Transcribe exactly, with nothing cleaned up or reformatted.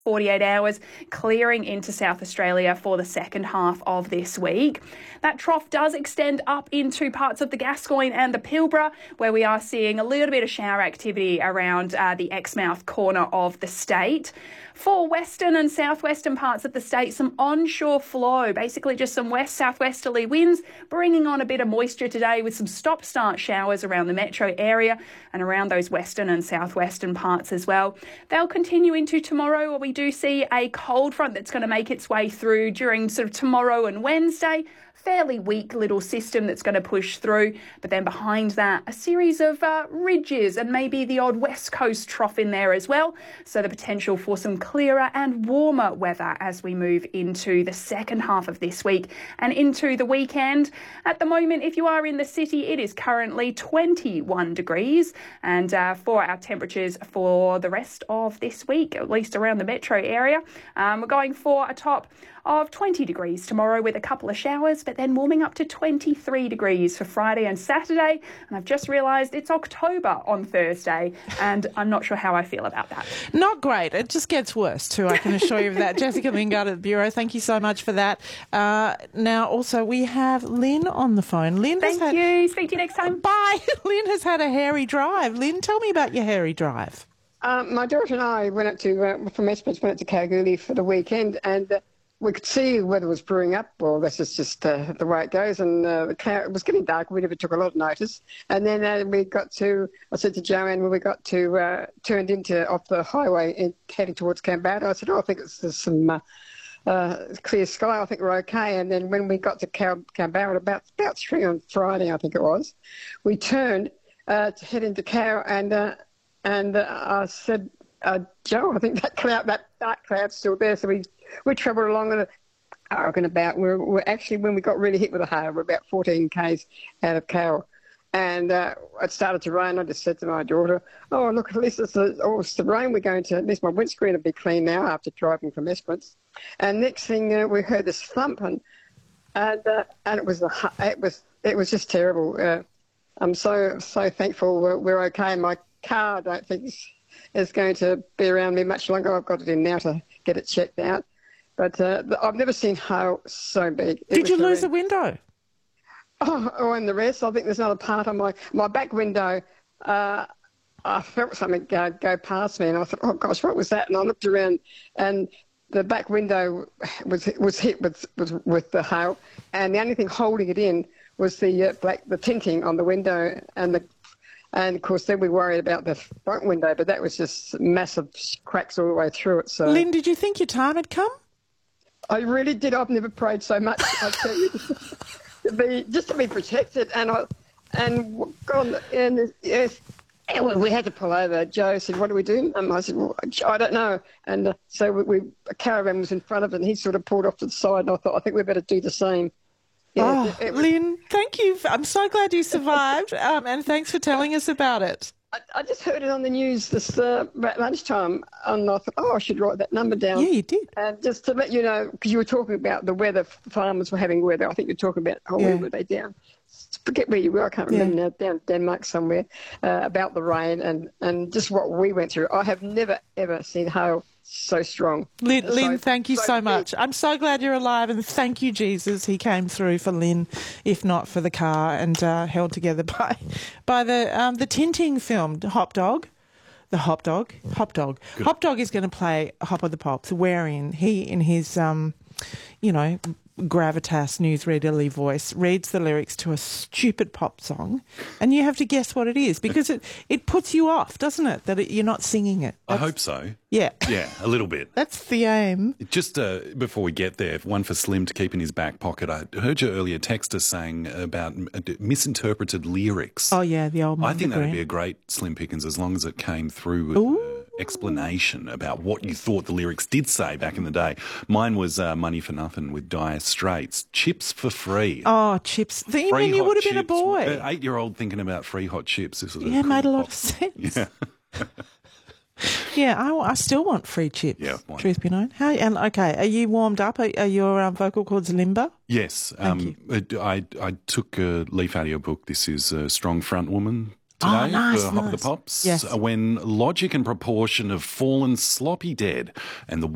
forty-eight hours, clearing into South Australia for the second half of this week. That trough does extend up into parts of the Gascoyne and the Pilbara, where we are seeing a little bit of shower activity around uh, the Exmouth corner of the state. For western and southwestern parts of the state, some onshore flow, basically just some west-southwesterly winds, bringing on a bit of moisture today with some stop-start showers around the metro area and around those western and southwestern parts as well. They'll continue into tomorrow, where we do see a cold front that's going to make its way through during sort of tomorrow and Wednesday. Fairly weak little system that's going to push through, but then behind that a series of uh, ridges and maybe the odd west coast trough in there as well, so the potential for some clearer and warmer weather as we move into the second half of this week and into the weekend. At the moment, if you are in the city, it is currently twenty-one degrees, and uh, for our temperatures for the rest of this week, at least around the metro area, um, we're going for a top of twenty degrees tomorrow with a couple of showers, but then warming up to twenty-three degrees for Friday and Saturday. And I've just realised it's October on Thursday, and I'm not sure how I feel about that. Not great. It just gets worse too, I can assure you of that. Jessica Lingard at the Bureau, thank you so much for that. Uh, now, also, we have Lynn on the phone. Lynn Thank has had... you. Speak to you next time. Bye. Lynn has had a hairy drive. Lynn, tell me about your hairy drive. Um, my daughter and I went up to, uh, from Esperance, went up to Kalgoorlie for the weekend, and uh, we could see the weather was brewing up. Well, this is just uh, the way it goes. And uh, the car, it was getting dark. We never took a lot of notice. And then uh, we got to, I said to Joanne, when we got to, uh, turned into, off the highway and heading towards Canberra, I said, oh, I think it's there's some uh, uh, clear sky. I think we're okay. And then when we got to Cal- Canberra, about, about three on Friday, I think it was, we turned uh, to head into Cal, and, uh, and uh, I said, uh, Joe, I think that cloud, that dark cloud's still there. So we We travelled along at a, and about. We're, we're actually, when we got really hit with the hail, we're about fourteen k's out of Carroll. And uh, it started to rain. I just said to my daughter, oh, look, at least it's the, oh, it's the rain we're going to, at least my windscreen will be clean now after driving from Esperance. And next thing, uh, we heard this thump, and, and, uh, and it, was a, it, was, it was just terrible. Uh, I'm so, so thankful we're, we're okay. My car, I don't think, is, is going to be around me much longer. I've got it in now to get it checked out. But uh, I've never seen hail so big. It Did you lose horrendous. a window? Oh, oh, and the rest. I think there's another part on my, my back window. Uh, I felt something go, go past me, and I thought, oh, gosh, what was that? And I looked around, and the back window was was hit with, with, with the hail, and the only thing holding it in was the uh, black the tinting on the window, and the And, of course, then we worried about the front window, but that was just massive cracks all the way through it. So, Lynn, did you think your time had come? I really did. I've never prayed so much, I tell you, to be, just to be protected. And, I, and, God, and yes, and we had to pull over. Joe said, what do we do? And I said, well, I don't know. And uh, so we, we, a caravan was in front of it, and he sort of pulled off to the side, and I thought, I think we better do the same. Yeah, oh, it, it was, Lynn, thank you. I'm so glad you survived, um, and thanks for telling us about it. I, I just heard it on the news this uh, about lunchtime, and I thought, oh, I should write that number down. Yeah, you did. And just to let you know, because you were talking about the weather, farmers were having weather. I think you're talking about, oh, yeah. where were they down? Forget where you were, I can't remember yeah. now, down Denmark somewhere, uh, about the rain and, and just what we went through. I have never, ever seen hail so strong. Lynn, so, Lynn thank you so, so much. I'm so glad you're alive, and thank you, Jesus. He came through for Lynn, if not for the car, and uh, held together by by the um, the Tinting film, Hop Dog. The Hop Dog. Hop Dog. Good. Hop Dog is going to play Hop of the Pops, wherein he, in his, um, you know, gravitas newsreaderly voice, reads the lyrics to a stupid pop song, and you have to guess what it is, because it, it puts you off, doesn't it, that it, you're not singing it? That's, I hope so. Yeah. Yeah, a little bit. That's the aim. Just uh, before we get there, one for Slim to keep in his back pocket. I heard you earlier text us saying about misinterpreted lyrics. Oh, yeah, the old I think that would Green. be a great Slim Pickens, as long as it came through with uh, explanation about what you thought the lyrics did say back in the day. Mine was uh, Money for Nothing with Dire Straits. Chips for free. Oh, chips. You free mean you hot would have chips. been a boy. An eight-year-old thinking about free hot chips. This was yeah, a cool made a lot pop. of sense. Yeah. Yeah, I, I still want free chips. Yeah, why? Truth be known. How, and okay, are you warmed up? Are, are your um, vocal cords limber? Yes. Thank um, you. I, I took a leaf out of your book. This is a Strong Front Woman today oh, nice, for nice. Hop of the Pops. Yes. When logic and proportion have fallen sloppy dead and the